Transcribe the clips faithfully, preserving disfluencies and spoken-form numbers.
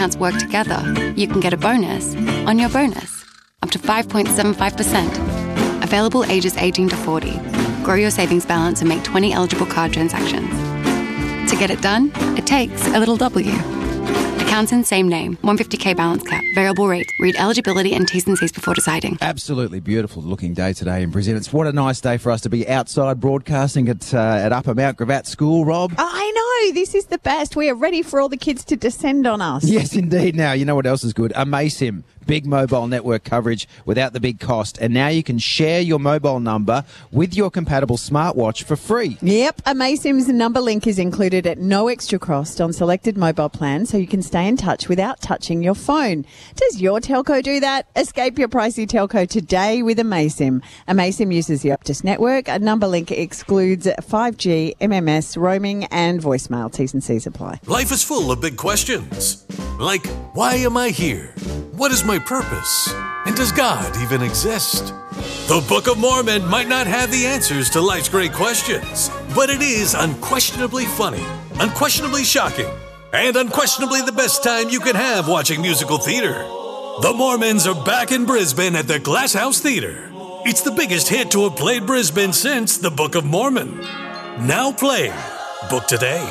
accounts work together, you can get a bonus on your bonus, up to five point seven five percent. Available ages eighteen to forty. Grow your savings balance and make twenty eligible card transactions. To get it done, it takes a little W. Accounts in same name, one hundred fifty thousand balance cap, variable rate. Read eligibility and T's and C's before deciding. Absolutely beautiful looking day today in Brisbane. It's what a nice day for us to be outside broadcasting at uh, at Upper Mount Gravatt School, Rob. I know, this is the best. We are ready for all the kids to descend on us. Yes, indeed. Now, you know what else is good? Amaysim. Big mobile network coverage without the big cost. And now you can share your mobile number with your compatible smartwatch for free. Yep. Amaysim's number link is included at no extra cost on selected mobile plans, so you can stay in touch without touching your phone. Does your telco do that? Escape your pricey telco today with Amaysim. Amaysim uses the Optus network. A number link excludes five G, M M S, roaming and voicemail. T's and C's apply. Life is full of big questions. Like, why am I here? What is my purpose? And does God even exist? The Book of Mormon might not have the answers to life's great questions, but it is unquestionably funny, unquestionably shocking, and unquestionably the best time you can have watching musical theater. The Mormons are back in Brisbane at the Glass House Theatre. It's the biggest hit to have played Brisbane since The Book of Mormon. Now playing. Book today.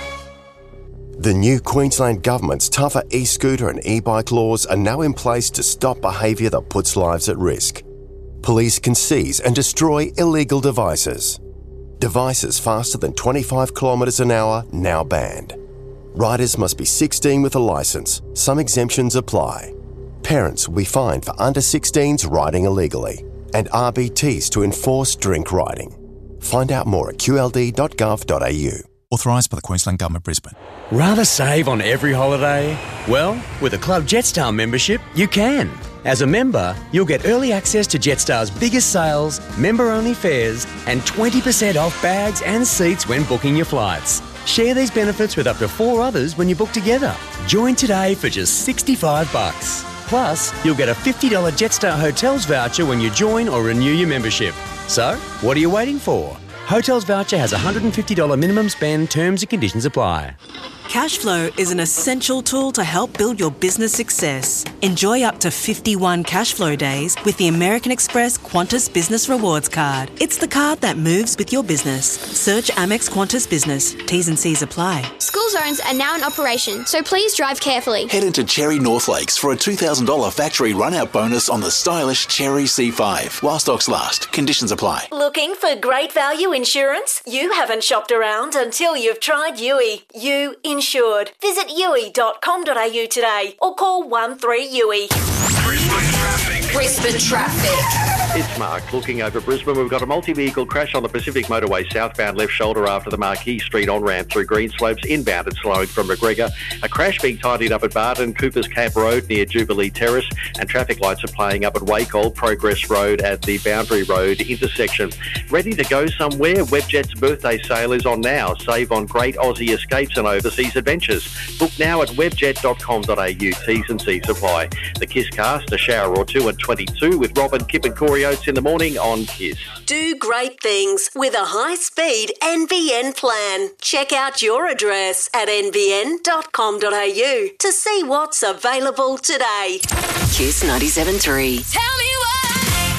The new Queensland Government's tougher e-scooter and e-bike laws are now in place to stop behaviour that puts lives at risk. Police can seize and destroy illegal devices. Devices faster than twenty-five kilometres an hour now banned. Riders must be sixteen with a licence. Some exemptions apply. Parents will be fined for under sixteens riding illegally, and R B Ts to enforce drink riding. Find out more at q l d dot gov dot a u. Authorised by the Queensland Government, Brisbane. Rather save on every holiday? Well, with a Club Jetstar membership, you can. As a member, you'll get early access to Jetstar's biggest sales, member-only fares, and twenty percent off bags and seats when booking your flights. Share these benefits with up to four others when you book together. Join today for just sixty-five bucks. Plus, you'll get a fifty dollars Jetstar Hotels voucher when you join or renew your membership. So, what are you waiting for? Hotels voucher has a one hundred fifty dollars minimum spend. Terms and conditions apply. Cashflow is an essential tool to help build your business success. Enjoy up to fifty-one Cashflow days with the American Express Qantas Business Rewards Card. It's the card that moves with your business. Search Amex Qantas Business. T's and C's apply. School zones are now in operation, so please drive carefully. Head into Cherry North Lakes for a two thousand dollars factory run-out bonus on the stylish Cherry C five. While stocks last, conditions apply. Looking for great value insurance? You haven't shopped around until you've tried U I. You Insured. Visit u i dot com dot a u today or call one three U I. Brisbane traffic. Brisbane traffic. It's Mark looking over Brisbane. We've got a multi-vehicle crash on the Pacific Motorway southbound left shoulder after the Marquee Street on-ramp through Greenslopes, inbound and slowing from McGregor. A crash being tidied up at Barton, Cooper's Camp Road near Jubilee Terrace, and traffic lights are playing up at Wacol, Progress Road at the Boundary Road intersection. Ready to go somewhere? Webjet's birthday sale is on now. Save on great Aussie escapes and overseas adventures. Book now at webjet dot com dot a u. T's and C's apply. The Kiss Cast, a shower or two at twenty-two with Robin, Kip and Corey Oates in the morning on Kiss. Do great things with a high-speed N B N plan. Check out your address at n b n dot com dot a u to see what's available today. Kiss ninety-seven point three. Tell me what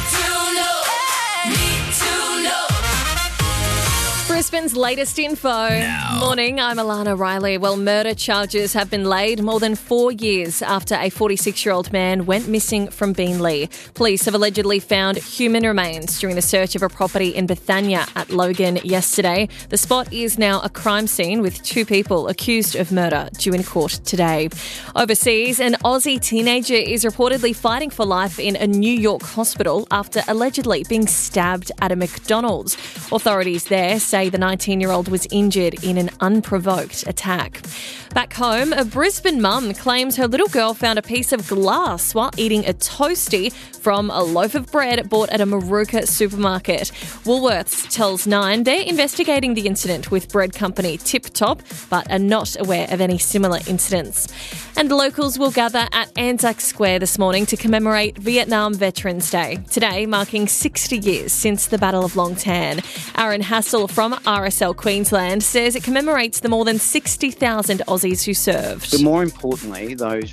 to know. Need to know. Brisbane's latest info. Now. Morning, I'm Alana Riley. Well, murder charges have been laid more than four years after a forty-six-year-old man went missing from Beenleigh. Police have allegedly found human remains during the search of a property in Bethania at Logan yesterday. The spot is now a crime scene with two people accused of murder due in court today. Overseas, an Aussie teenager is reportedly fighting for life in a New York hospital after allegedly being stabbed at a McDonald's. Authorities there say the nineteen-year-old was injured in an unprovoked attack. Back home, a Brisbane mum claims her little girl found a piece of glass while eating a toastie from a loaf of bread bought at a Maruka supermarket. Woolworths tells Nine they're investigating the incident with bread company Tip Top, but are not aware of any similar incidents. And locals will gather at Anzac Square this morning to commemorate Vietnam Veterans Day, today marking sixty years since the Battle of Long Tan. Aaron Hassel from from R S L Queensland says it commemorates the more than sixty thousand Aussies who served. But more importantly, those